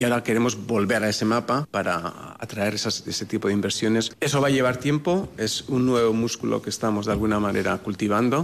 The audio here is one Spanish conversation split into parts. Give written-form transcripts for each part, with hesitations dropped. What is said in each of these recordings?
Y ahora queremos volver a ese mapa para atraer ese tipo de inversiones. Eso va a llevar tiempo, es un nuevo músculo que estamos de alguna manera cultivando.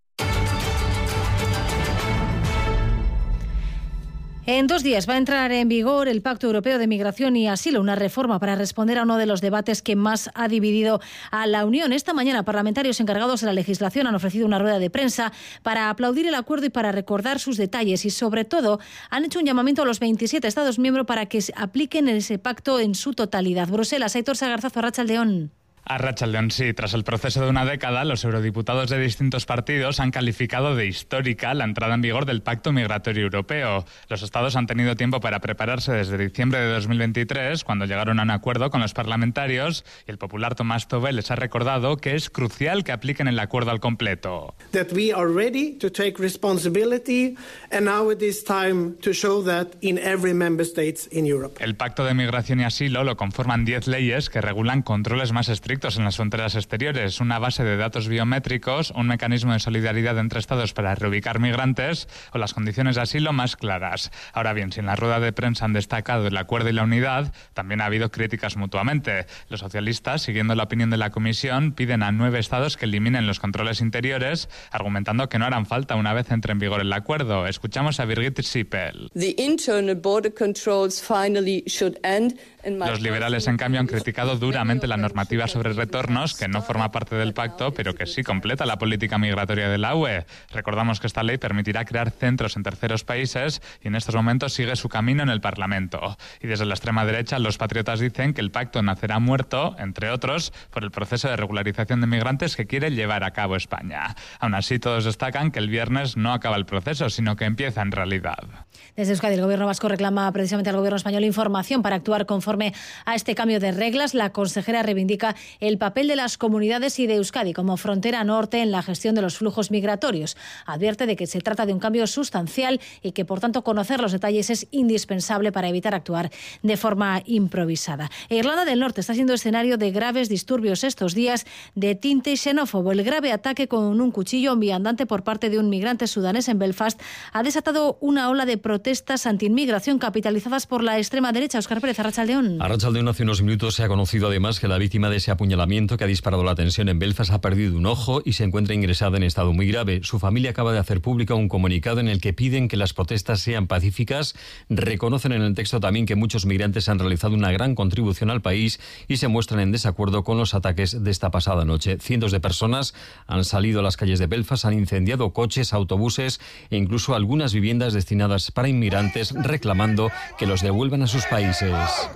En 2 días va a entrar en vigor el Pacto Europeo de Migración y Asilo, una reforma para responder a uno de los debates que más ha dividido a la Unión. Esta mañana, parlamentarios encargados de la legislación han ofrecido una rueda de prensa para aplaudir el acuerdo y para recordar sus detalles y, sobre todo, han hecho un llamamiento a los 27 Estados miembros para que apliquen ese pacto en su totalidad. Bruselas, Aitor Sagarzazo, Arratsaldeon. Arratsaldeon, sí. Tras el proceso de una década, los eurodiputados de distintos partidos han calificado de histórica la entrada en vigor del Pacto Migratorio Europeo. Los estados han tenido tiempo para prepararse desde diciembre de 2023, cuando llegaron a un acuerdo con los parlamentarios, y el popular Tomás Tobé les ha recordado que es crucial que apliquen el acuerdo al completo. That we are ready to take responsibility, and now it is time to show that in every member state in Europe. El Pacto de Migración y Asilo lo conforman 10 leyes que regulan controles más estrictos en las fronteras exteriores, una base de datos biométricos, un mecanismo de solidaridad entre estados para reubicar migrantes o las condiciones de asilo más claras. Ahora bien, si en la rueda de prensa han destacado el acuerdo y la unidad, también ha habido críticas mutuamente. Los socialistas, siguiendo la opinión de la Comisión, piden a 9 estados que eliminen los controles interiores, argumentando que no harán falta una vez entre en vigor el acuerdo. Escuchamos a Birgit Sippel. The internal border controls finally should end. Los liberales, en cambio, han criticado duramente la normativa sobre retornos, que no forma parte del pacto, pero que sí completa la política migratoria de la UE. Recordamos que esta ley permitirá crear centros en terceros países y en estos momentos sigue su camino en el Parlamento. Y desde la extrema derecha, los patriotas dicen que el pacto nacerá muerto, entre otros, por el proceso de regularización de migrantes que quiere llevar a cabo España. Aún así, todos destacan que el viernes no acaba el proceso, sino que empieza en realidad. Desde Euskadi, el Gobierno vasco reclama precisamente al Gobierno español información para actuar conforme a este cambio de reglas. La consejera reivindica el papel de las comunidades y de Euskadi como frontera norte en la gestión de los flujos migratorios. Advierte de que se trata de un cambio sustancial y que, por tanto, conocer los detalles es indispensable para evitar actuar de forma improvisada. Irlanda del Norte está siendo escenario de graves disturbios estos días de tinte xenófobo. El grave ataque con un cuchillo a un viandante por parte de un migrante sudanés en Belfast ha desatado una ola de protestas anti-inmigración capitalizadas por la extrema derecha. Óscar Pérez, Arratsaldeon. Arratsaldeon, hace unos minutos se ha conocido además que la víctima de ese apuñalamiento que ha disparado la tensión en Belfast ha perdido un ojo y se encuentra ingresada en estado muy grave. Su familia acaba de hacer público un comunicado en el que piden que las protestas sean pacíficas. Reconocen en el texto también que muchos migrantes han realizado una gran contribución al país y se muestran en desacuerdo con los ataques de esta pasada noche. Cientos de personas han salido a las calles de Belfast, han incendiado coches, autobuses e incluso algunas viviendas destinadas para inmigrantes, reclamando que los devuelvan a sus países.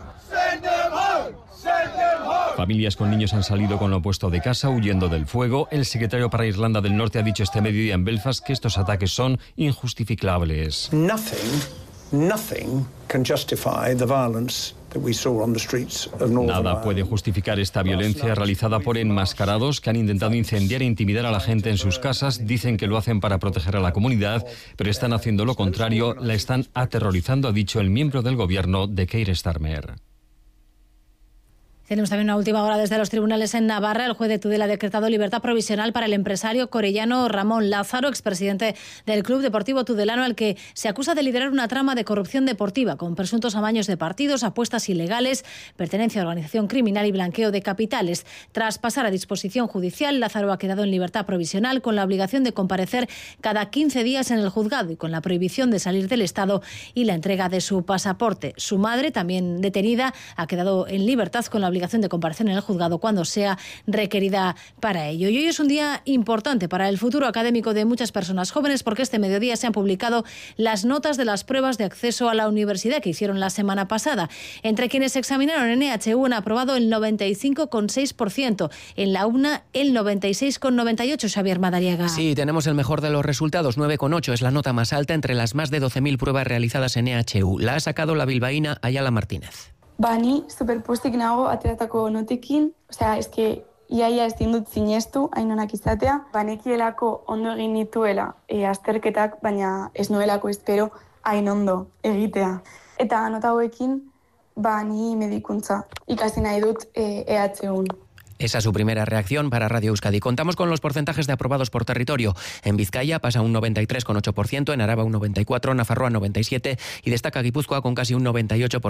Familias con niños han salido con lo opuesto de casa, huyendo del fuego. El secretario para Irlanda del Norte ha dicho este mediodía en Belfast que estos ataques son injustificables. Nothing can justify the violence that we saw on the streets of Northern Ireland. Nada puede justificar esta violencia realizada por enmascarados que han intentado incendiar e intimidar a la gente en sus casas. Dicen que lo hacen para proteger a la comunidad, pero están haciendo lo contrario, la están aterrorizando, ha dicho el miembro del gobierno de Keir Starmer. Tenemos también una última hora desde los tribunales en Navarra. El juez de Tudela ha decretado libertad provisional para el empresario corellano Ramón Lázaro, expresidente del Club Deportivo Tudelano, al que se acusa de liderar una trama de corrupción deportiva con presuntos amaños de partidos, apuestas ilegales, pertenencia a organización criminal y blanqueo de capitales. Tras pasar a disposición judicial, Lázaro ha quedado en libertad provisional con la obligación de comparecer cada 15 días en el juzgado y con la prohibición de salir del Estado y la entrega de su pasaporte. Su madre, también detenida, ha quedado en libertad con la obligación de comparecer en el juzgado cuando sea requerida para ello. Y hoy es un día importante para el futuro académico de muchas personas jóvenes porque este mediodía se han publicado las notas de las pruebas de acceso a la universidad que hicieron la semana pasada. Entre quienes examinaron en EHU han aprobado el 95,6%, en la UNA el 96,98%. Xavier Madariaga. Sí, tenemos el mejor de los resultados, 9,8 es la nota más alta entre las más de 12.000 pruebas realizadas en EHU. La ha sacado la bilbaína Ayala Martínez. Ni superpostik nago ateratako notekin, eske iaia ezin dut sinestu, hain onak izatea. Banekielako ondo egin nituela azterketak, baina ez nuelako espero hain ondo egitea. Eta nota hauekin, ni medikuntza ikasi nahi dut EHUn. Esa es su primera reacción para Radio Euskadi. Contamos con los porcentajes de aprobados por territorio. En Vizcaya pasa un 93,8%, en Araba un 94%, Nafarroa 97% y destaca Guipúzcoa con casi un 98%.